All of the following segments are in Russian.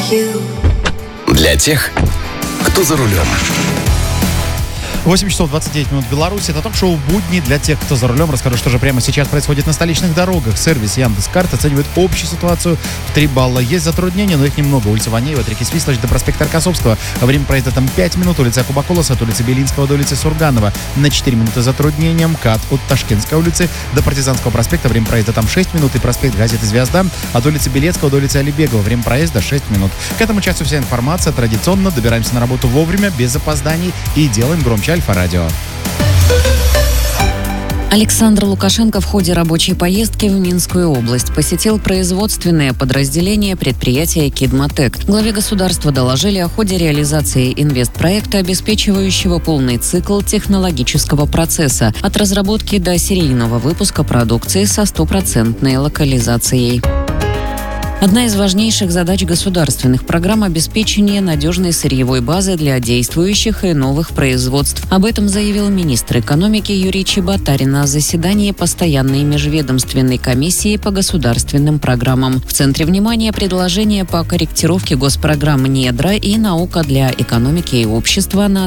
Для тех, кто за рулем. 8 часов 29 минут в Беларуси. Это ток-шоу «Будни» для тех, кто за рулем. Расскажу, что же прямо сейчас происходит на столичных дорогах. Сервис Яндекс.Карт оценивает общую ситуацию в 3 балла. Есть затруднения, но их немного. Улица Ванеева от реки Свислочь до проспекта Аркасовского. Время проезда там 5 минут. Улица Якуба Колоса от улицы Белинского до улицы Сурганова. На 4 минуты затруднения. МКАД от Ташкентской улицы до Партизанского проспекта. Время проезда там 6 минут. И проспект Газеты «Звезда» от улицы Белецкого до улицы Алибегова. Время проезда 6 минут. К этому часу вся информация. Традиционно добираемся на работу вовремя, без опозданий и делаем громче Альфа-радио. Александр Лукашенко в ходе рабочей поездки в Минскую область посетил производственное подразделение предприятия «Кидмотек». Главе государства доложили о ходе реализации инвестпроекта, обеспечивающего полный цикл технологического процесса от разработки до серийного выпуска продукции со 100% локализацией. Одна из важнейших задач государственных программ – обеспечение надежной сырьевой базы для действующих и новых производств. Об этом заявил министр экономики Юрий Чеботарь на заседании постоянной межведомственной комиссии по государственным программам. В центре внимания предложения по корректировке госпрограмм «Недра» и «Наука для экономики и общества» на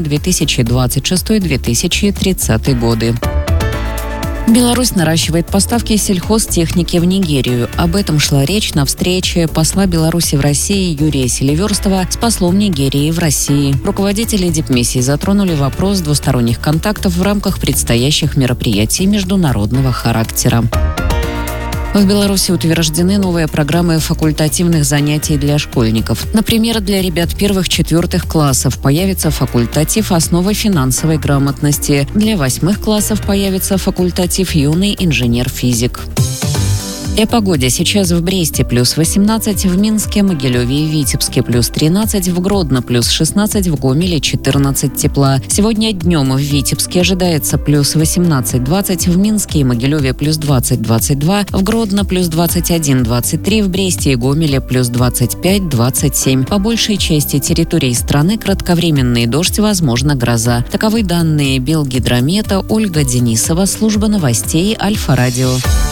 2026-2030 годы. Беларусь наращивает поставки сельхозтехники в Нигерию. Об этом шла речь на встрече посла Беларуси в России Юрия Селиверстова с послом Нигерии в России. Руководители дипмиссии затронули вопрос двусторонних контактов в рамках предстоящих мероприятий международного характера. В Беларуси утверждены новые программы факультативных занятий для школьников. Например, для ребят 1-4 классов появится факультатив «Основы финансовой грамотности». Для 8 классов появится факультатив «Юный инженер-физик». И о погоде. Сейчас в Бресте плюс 18, в Минске, Могилеве и Витебске плюс 13, в Гродно плюс 16, в Гомеле 14 тепла. Сегодня днем в Витебске ожидается плюс 18-20, в Минске и Могилеве плюс 20-22, в Гродно плюс 21-23, в Бресте и Гомеле плюс 25-27. По большей части территории страны кратковременный дождь, возможно гроза. Таковы данные Белгидромета. Ольга Денисова, служба новостей Альфа-радио.